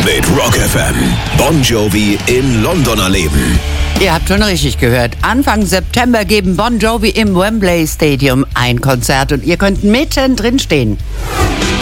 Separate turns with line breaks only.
mit Rock FM. Bon Jovi in London erleben.
Ihr habt schon richtig gehört. Anfang September geben Bon Jovi im Wembley Stadium ein Konzert und ihr könnt mittendrin stehen.